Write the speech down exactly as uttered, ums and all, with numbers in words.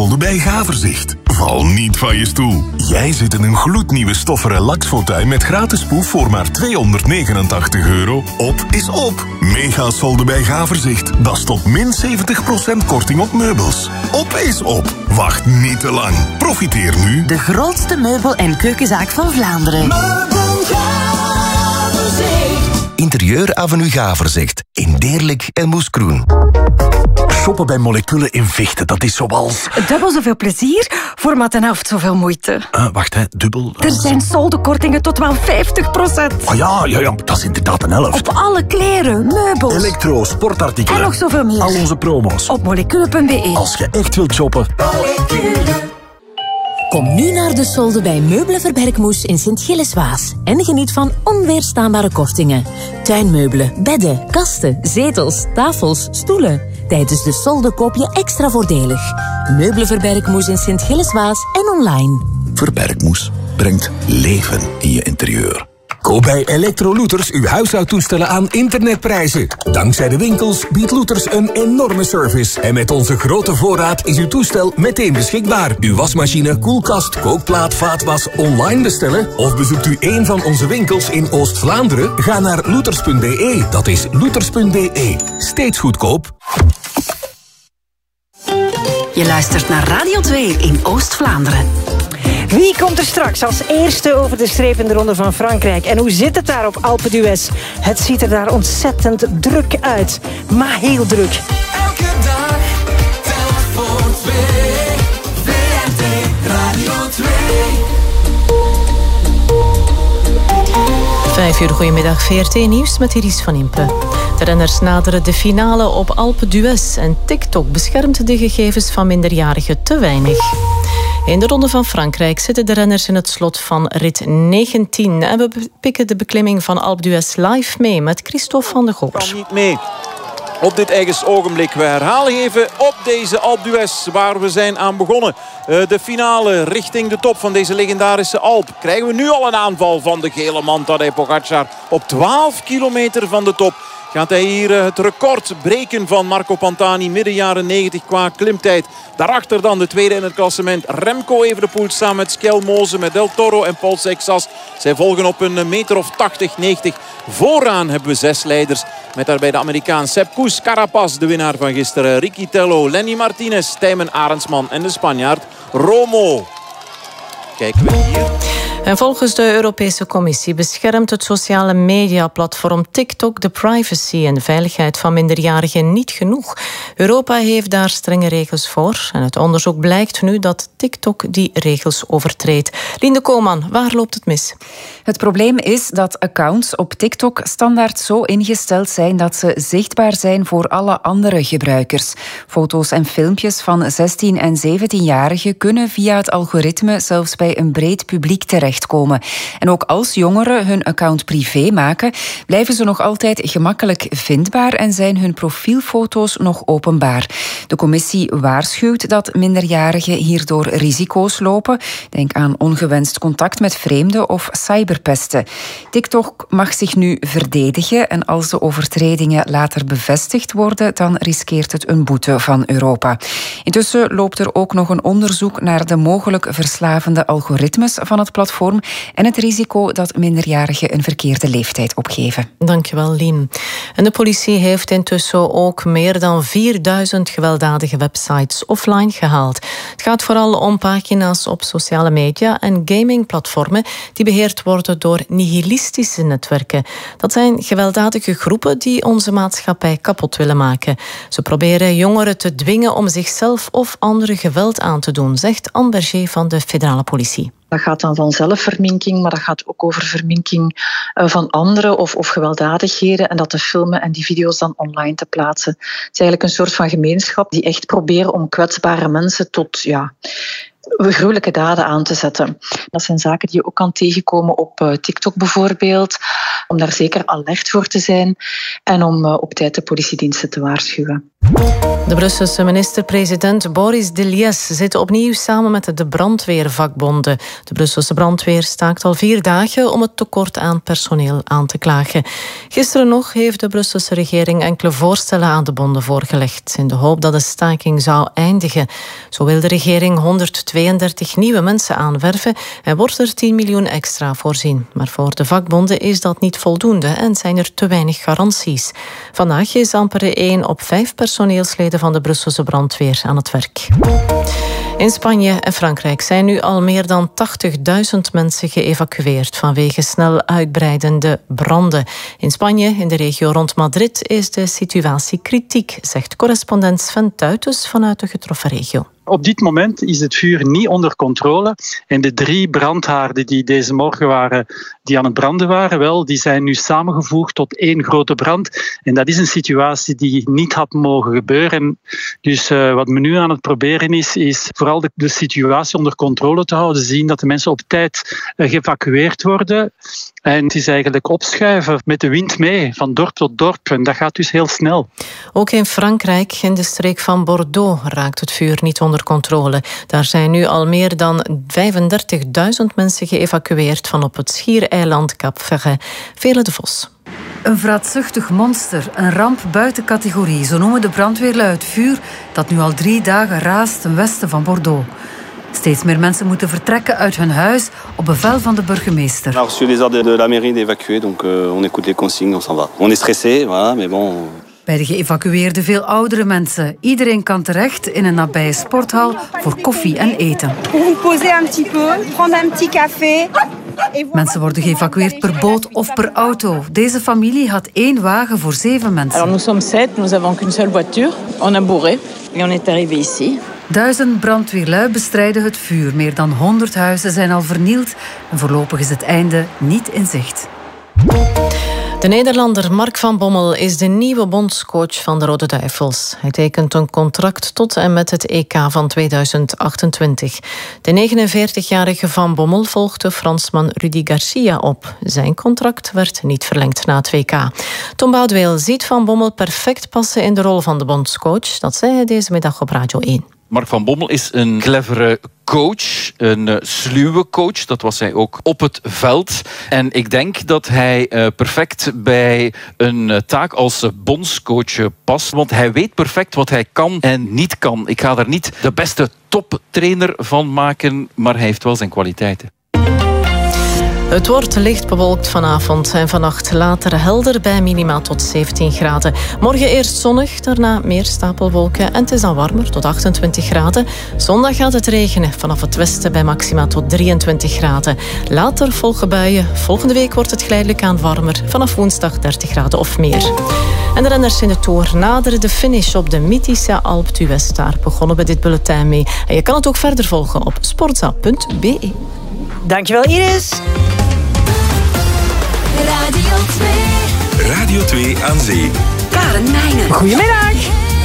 Solde bij Gaverzicht. Val niet van je stoel. Jij zit in een gloednieuwe stoffen relaxfauteuil met gratis poef voor maar tweehonderdnegenentachtig euro. Op is op. Mega Solde bij Gaverzicht. Dat is tot min zeventig procent korting op meubels. Op is op. Wacht niet te lang. Profiteer nu. De grootste meubel- en keukenzaak van Vlaanderen. Interieur Avenue Gaverzicht. In Deerlijk en Moeskroen. Shoppen bij Moleculen in Vechten, dat is zoals... Dubbel zoveel plezier, voor maar ten helft zoveel moeite. Uh, wacht, hè, dubbel... Er zijn soldekortingen tot wel vijftig procent. Oh ja, ja, ja, dat is inderdaad een helft. Op alle kleren, meubels... elektro, sportartikelen... en nog zoveel meer. Al onze promo's. Op moleculen punt be. Als je echt wilt shoppen... Kom nu naar de solde bij Meubelen Verbergmoes in Sint-Gilles-Waas en geniet van onweerstaanbare kortingen. Tuinmeubelen, bedden, kasten, zetels, tafels, stoelen. Tijdens de solde koop je extra voordelig. Meubelen Verbergmoes in Sint-Gilles-Waas en online. Verbergmoes brengt leven in je interieur. Koop bij Electro-Looters uw huishoudtoestellen aan internetprijzen. Dankzij de winkels biedt Looters een enorme service. En met onze grote voorraad is uw toestel meteen beschikbaar. Uw wasmachine, koelkast, kookplaat, vaatwas online bestellen? Of bezoekt u een van onze winkels in Oost-Vlaanderen? Ga naar looters punt be. Dat is looters punt be. Steeds goedkoop. Je luistert naar Radio twee in Oost-Vlaanderen. Wie komt er straks als eerste over de streep in de Ronde van Frankrijk? En hoe zit het daar op Alpe d'Huez? Het ziet er daar ontzettend druk uit. Maar heel druk. Elke dag telt voor twee. V R T Radio twee. Vijf uur, goedemiddag. V R T Nieuws met Iris van Impe. De renners naderen de finale op Alpe d'Huez en TikTok beschermt de gegevens van minderjarigen te weinig. In de Ronde van Frankrijk zitten de renners in het slot van rit negentien. En we pikken de beklimming van Alpe d'Huez live mee met Christophe van der Goor. Kan niet mee op dit eigen ogenblik. We herhalen even op deze Alpe d'Huez waar we zijn aan begonnen. Uh, de finale richting de top van deze legendarische Alp. Krijgen we nu al een aanval van de gele man Tadej Pogacar op twaalf kilometer van de top. Gaat hij hier het record breken van Marco Pantani midden jaren negentig qua klimtijd. Daarachter dan de tweede in het klassement Remco Evenepoel samen met Skelmoze, met Del Toro en Paul Seixas. Zij volgen op een meter of tachtig, negentig. Vooraan hebben we zes leiders met daarbij de Amerikaan Sepp Kuss, Carapaz, de winnaar van gisteren, Ricky Tello, Lenny Martinez, Tijmen Arendsman en de Spanjaard Romo. Kijken we hier. En volgens de Europese Commissie beschermt het sociale mediaplatform TikTok de privacy en de veiligheid van minderjarigen niet genoeg. Europa heeft daar strenge regels voor. En uit onderzoek blijkt nu dat TikTok die regels overtreedt. Linde Koolman, waar loopt het mis? Het probleem is dat accounts op TikTok standaard zo ingesteld zijn dat ze zichtbaar zijn voor alle andere gebruikers. Foto's en filmpjes van zestien- en zeventienjarigen kunnen via het algoritme zelfs bij een breed publiek terechtkomen. En ook als jongeren hun account privé maken, blijven ze nog altijd gemakkelijk vindbaar en zijn hun profielfoto's nog openbaar. De commissie waarschuwt dat minderjarigen hierdoor risico's lopen. Denk aan ongewenst contact met vreemden of cyberpesten. TikTok mag zich nu verdedigen en als de overtredingen later bevestigd worden, dan riskeert het een boete van Europa. Intussen loopt er ook nog een onderzoek naar de mogelijk verslavende algoritmes van het platform en het risico dat minderjarigen een verkeerde leeftijd opgeven. Dankjewel, Lien. En de politie heeft intussen ook meer dan vierduizend gewelddadige websites offline gehaald. Het gaat vooral om pagina's op sociale media en gamingplatformen die beheerd worden door nihilistische netwerken. Dat zijn gewelddadige groepen die onze maatschappij kapot willen maken. Ze proberen jongeren te dwingen om zichzelf of anderen geweld aan te doen, zegt Anne Berger van de federale politie. Dat gaat dan van zelfverminking, maar dat gaat ook over verminking van anderen of, of gewelddadigheden en dat te filmen en die video's dan online te plaatsen. Het is eigenlijk een soort van gemeenschap die echt proberen om kwetsbare mensen tot ja, gruwelijke daden aan te zetten. Dat zijn zaken die je ook kan tegenkomen op uh, TikTok bijvoorbeeld, om daar zeker alert voor te zijn en om uh, op tijd de politiediensten te waarschuwen. De Brusselse minister-president Boris Deliès zit opnieuw samen met de brandweervakbonden. De Brusselse brandweer staakt al vier dagen om het tekort aan personeel aan te klagen. Gisteren nog heeft de Brusselse regering enkele voorstellen aan de bonden voorgelegd, in de hoop dat de staking zou eindigen. Zo wil de regering honderdtweeëndertig nieuwe mensen aanwerven en wordt er tien miljoen extra voorzien. Maar voor de vakbonden is dat niet voldoende en zijn er te weinig garanties. Vandaag is amper één op vijf personeelsleden van de Brusselse brandweer aan het werk. In Spanje en Frankrijk zijn nu al meer dan tachtigduizend mensen geëvacueerd vanwege snel uitbreidende branden. In Spanje, in de regio rond Madrid, is de situatie kritiek, zegt correspondent Sven Tuitens vanuit de getroffen regio. Op dit moment is het vuur niet onder controle. En de drie brandhaarden die deze morgen waren, die aan het branden waren, wel, die zijn nu samengevoegd tot één grote brand. En dat is een situatie die niet had mogen gebeuren. Dus uh, wat men nu aan het proberen is, is vooral de, de situatie onder controle te houden. Zien dat de mensen op tijd uh, geëvacueerd worden. En het is eigenlijk opschuiven met de wind mee, van dorp tot dorp. En dat gaat dus heel snel. Ook in Frankrijk, in de streek van Bordeaux, raakt het vuur niet onder controle. Daar zijn nu al meer dan vijfendertigduizend mensen geëvacueerd van op het schiereiland Cap-Ferret. Vele de Vos. Een vraatzuchtig monster, een ramp buiten categorie. Zo noemen de brandweerlui het vuur dat nu al drie dagen raast ten westen van Bordeaux. Steeds meer mensen moeten vertrekken uit hun huis op bevel van de burgemeester. On a reçu les ordres de la mairie d'évacuer, donc euh, on écoute les consignes, on s'en va. On est stressé, voilà, mais bon. Bij de geëvacueerden veel oudere mensen. Iedereen kan terecht in een nabije sporthal voor koffie en eten. Mensen worden geëvacueerd per boot of per auto. Deze familie had één wagen voor zeven mensen. Alors nous sommes sept, nous avons qu'une seule voiture. On a bourré et on est arrivé ici. Duizend brandweerlui bestrijden het vuur. Meer dan honderd huizen zijn al vernield. En voorlopig is het einde niet in zicht. De Nederlander Mark van Bommel is de nieuwe bondscoach van de Rode Duivels. Hij tekent een contract tot en met het E K van tweeduizend achtentwintig. De negenenveertigjarige Van Bommel volgde Fransman Rudy Garcia op. Zijn contract werd niet verlengd na het W K. Tom Boudeweel ziet Van Bommel perfect passen in de rol van de bondscoach. Dat zei hij deze middag op Radio één. Mark van Bommel is een clevere coach, een uh, sluwe coach. Dat was hij ook op het veld. En ik denk dat hij uh, perfect bij een uh, taak als uh, bondscoach uh, past. Want hij weet perfect wat hij kan en niet kan. Ik ga daar niet de beste toptrainer van maken, maar hij heeft wel zijn kwaliteiten. Het wordt licht bewolkt vanavond en vannacht later helder bij minima tot zeventien graden. Morgen eerst zonnig, daarna meer stapelwolken en het is dan warmer tot achtentwintig graden. Zondag gaat het regenen vanaf het westen bij maxima tot drieëntwintig graden. Later volgen buien. Volgende week wordt het geleidelijk aan warmer. Vanaf woensdag dertig graden of meer. En de renners in de Tour naderen de finish op de mythische Alpe d'Huez. Daar begonnen we dit bulletin mee. En je kan het ook verder volgen op sportza punt b e. Dankjewel Iris. Radio twee. Radio twee aan zee. Karen Meijnen. Goedemiddag.